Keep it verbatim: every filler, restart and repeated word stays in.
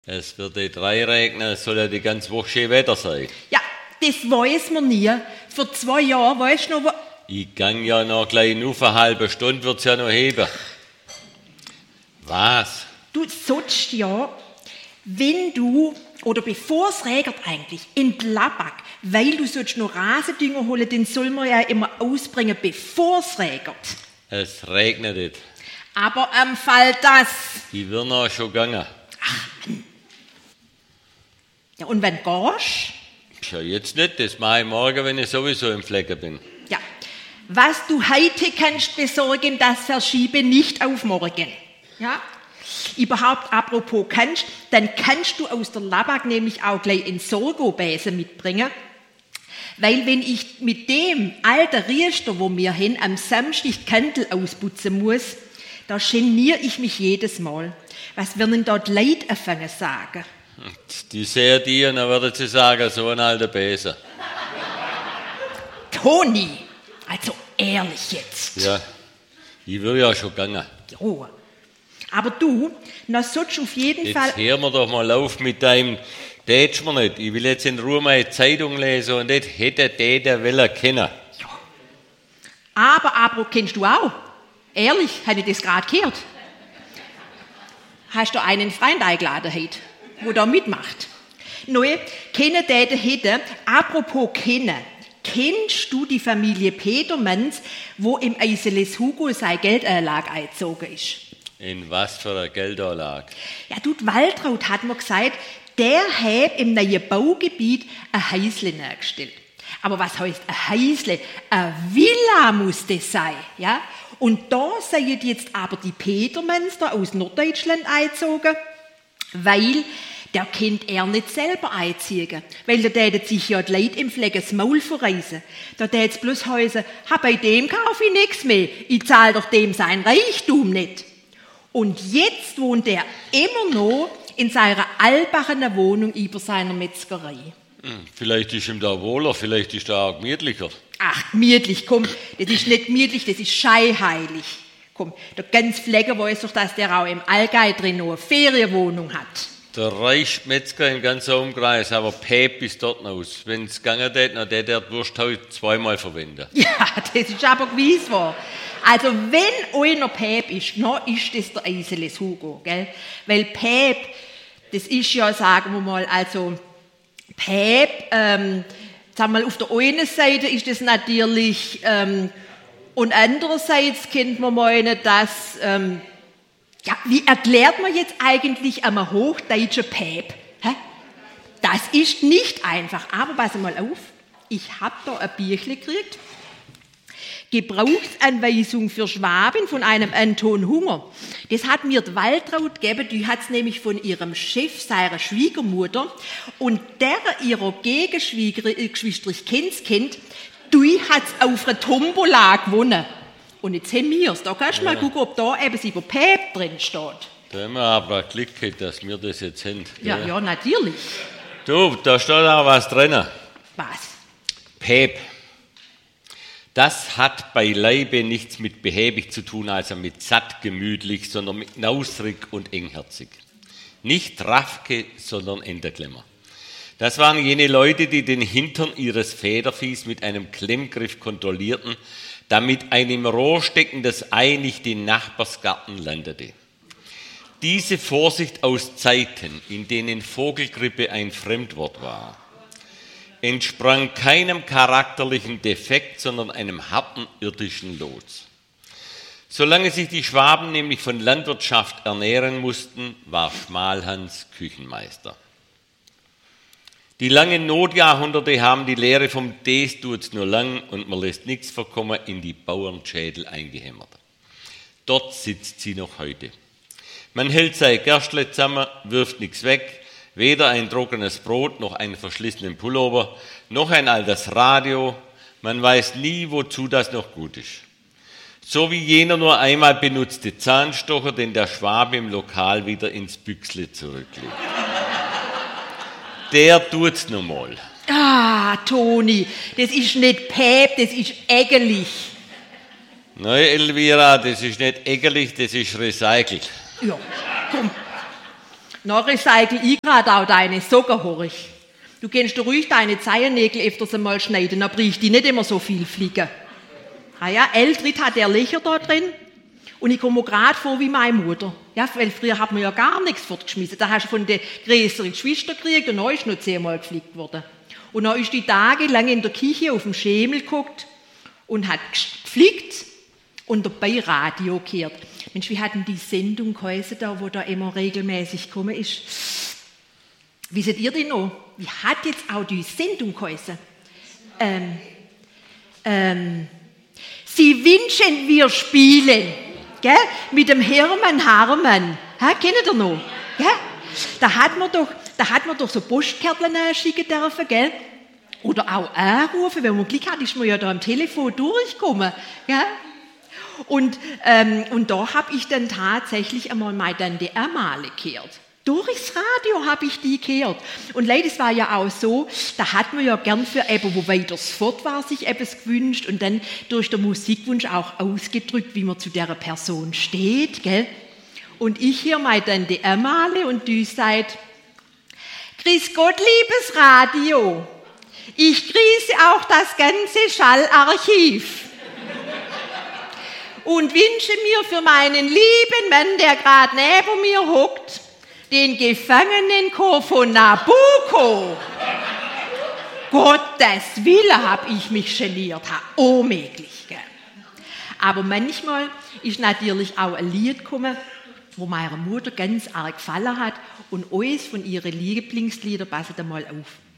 Es wird die drei regnen, es soll ja die ganze Woche schön Wetter sein. Ja, das weiß man nie. Vor zwei Jahren, weißt du noch, wo... Ich gang ja noch gleich nur für eine halbe Stunde, wird's ja noch heben. Was? Du sollst ja, wenn du, oder bevor es regnet eigentlich, in die Labak, weil du sollst noch Rasendünger holen, den soll man ja immer ausbringen, bevor es regnet. Es regnet nicht. Aber am Fall das... Ich will noch schon gegangen. Ja, und wenn du gehst? Ja, jetzt nicht, das mache ich morgen, wenn ich sowieso im Flecken bin. Ja, was du heute kannst besorgen, das verschiebe nicht auf morgen. Ja, überhaupt apropos kannst, dann kannst du aus der Labak nämlich auch gleich einen Sorgo-Besen mitbringen. Weil wenn ich mit dem alten Riester, wo wir hin, am Samstag die Kandel ausputzen muss, da geniere ich mich jedes Mal. Was werden dort Leute anfangen sagen? Die sehen die und dann würden sie sagen, so ein alter Besen. Toni, also ehrlich jetzt. Ja, ich will ja schon gegangen. Jo. Aber du, na sollst du auf jeden Jetzt Fall... hör mir doch mal auf mit deinem, tätsch mir nicht. Ich will jetzt in Ruhe meine Zeitung lesen und das hätte der, der will erkennen. Ja. Aber Abro kennst du auch. Ehrlich, habe ich das gerade gehört. Hast du einen Freund eingeladen heute, wo da mitmacht? Neu, kennen der hätte, apropos kennen, kennst du die Familie Petermanns, wo im Eiseles Hugo seine Geldanlage eingezogen ist? In was für eine Geldanlage? Ja, du, die Waltraud hat mir gesagt, der hat im neuen Baugebiet ein Häusle nachgestellt. Aber was heißt ein Häusle? Eine Villa muss das sein, ja? Und da sind jetzt aber die Petermanns da aus Norddeutschland eingezogen, weil der kennt er nicht selber einziehen. Weil da täten sich ja die Leute im Fleck das Maul verreisen. Da täte es bloß heißen, ha, bei dem kaufe ich nichts mehr, ich zahle doch dem sein Reichtum nicht. Und jetzt wohnt er immer noch in seiner altbachenen Wohnung über seiner Metzgerei. Hm, vielleicht ist ihm da wohler, vielleicht ist da auch gemütlicher. Ach, gemütlich, komm, das ist nicht gemütlich, das ist scheinheilig. Komm, der ganz Flecker weiß doch, dass der auch im Allgäu drin noch eine Ferienwohnung hat. Der reichste Metzger im ganzen Umkreis, aber Päp bis dort aus. Wenn es gegangen hätte, dann hätte er die Wurst heute zweimal verwenden. Ja, das ist aber gewiss wahr. Also, wenn einer Päp ist, dann ist das der Eiseles Hugo, gell? Weil Päp, das ist ja, sagen wir mal, also, Päp, ähm, sagen wir mal, auf der einen Seite ist das natürlich, ähm, und andererseits kennt man meinen, dass, ähm, ja, wie erklärt man jetzt eigentlich einem hochdeutschen Päp? Hä? Das ist nicht einfach, aber pass mal auf, ich habe da ein Bierchen gekriegt. Gebrauchsanweisung für Schwaben von einem Anton Hunger. Das hat mir die Waltraud gegeben, die hat es nämlich von ihrem Chef, seiner Schwiegermutter, und der ihrer Gegenschwieger, kennt's kennt, die hat es auf einer Tombola gewonnen. Und jetzt haben wir es. Da kannst du ja mal gucken, ob da eben über Päp drin steht. Da haben wir aber Glück gehabt, dass wir das jetzt haben. Ja, ja, ja, natürlich. Du, da steht auch was drin. Was? Päp. Das hat beileibe nichts mit behäbig zu tun, also mit satt gemütlich, sondern mit knausrig und engherzig. Nicht Raffke, sondern Enterklemmer. Das waren jene Leute, die den Hintern ihres Federviehs mit einem Klemmgriff kontrollierten, damit ein im Rohr steckendes Ei nicht in Nachbarsgarten landete. Diese Vorsicht aus Zeiten, in denen Vogelgrippe ein Fremdwort war, entsprang keinem charakterlichen Defekt, sondern einem harten irdischen Los. Solange sich die Schwaben nämlich von Landwirtschaft ernähren mussten, war Schmalhans Küchenmeister. Die langen Notjahrhunderte haben die Lehre vom Des tut's nur lang und man lässt nichts verkommen in die Bauernschädel eingehämmert. Dort sitzt sie noch heute. Man hält sein Gerstle zusammen, wirft nichts weg, weder ein trockenes Brot, noch einen verschlissenen Pullover, noch ein altes Radio. Man weiß nie, wozu das noch gut ist. So wie jener nur einmal benutzte Zahnstocher, den der Schwabe im Lokal wieder ins Büchsle zurücklegt. Der tut's noch mal. Ah, Toni, das ist nicht Päp, das ist ärgerlich. Nein, Elvira, das ist nicht ärgerlich, das ist recycelt. Ja, komm. noch recycle ich gerade auch deine Socken, horch. Du kannst dir ruhig deine Zehennägel öfters einmal schneiden, dann bricht die nicht immer so viel fliegen. Ah ja, Eltrit hat der Löcher da drin und ich komme mir gerade vor wie meine Mutter. Ja, weil früher hat man ja gar nichts fortgeschmissen. Da hast du von der größeren Schwester gekriegt und dann ist noch zehnmal geflickt worden. Und dann ist die tagelang in der Küche auf dem Schemel geguckt und hat geflickt und dabei Radio gehört. Mensch, wie hat denn die Sendung geheißen, da, wo da immer regelmäßig gekommen ist? Wisst ihr denn noch? Wie hat jetzt auch die Sendung geheißen? Ähm, ähm, Sie wünschen, wir spielen. Gell? Mit dem Hermann Harman. Ha, kennt ihr noch? Gell? Da hat man doch, da hat man doch so Postkärtchen schicken dürfen, gell? Oder auch anrufen, wenn man Glück hat, ist man ja da am Telefon durchgekommen. Gell? Und, ähm, und da habe ich dann tatsächlich einmal meine Tante Amalie gehört. Durchs Radio habe ich die gehört. Und leider, es war ja auch so, da hat man ja gern für eben, wo weiter fort war, sich etwas gewünscht und dann durch den Musikwunsch auch ausgedrückt, wie man zu der Person steht, gell? Und ich hier meine Tante Amalie und du seid, grüß Gott, liebes Radio. Ich grüße auch das ganze Schallarchiv. Und wünsche mir für meinen lieben Mann, der gerade neben mir hockt, den Gefangenenchor von Nabucco. Gottes Wille hab ich mich geniert, ha, unmöglich, gell. Aber manchmal ist natürlich auch ein Lied gekommen, wo meiner Mutter ganz arg gefallen hat und alles von ihren Lieblingsliedern, passet einmal auf.